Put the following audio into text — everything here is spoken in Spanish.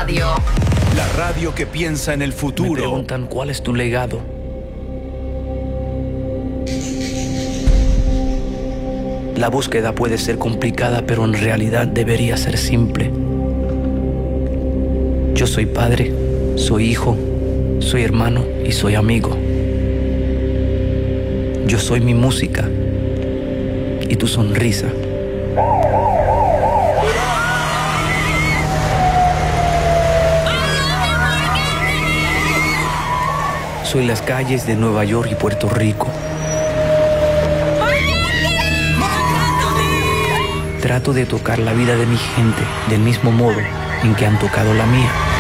Radio. La radio que piensa en el futuro. Me preguntan cuál es tu legado. La búsqueda puede ser complicada, pero en realidad debería ser simple. Yo soy padre, soy hijo, soy hermano y soy amigo. Yo soy mi música y tu sonrisa. Soy las calles de Nueva York y Puerto Rico. Trato de tocar la vida de mi gente del mismo modo en que han tocado la mía.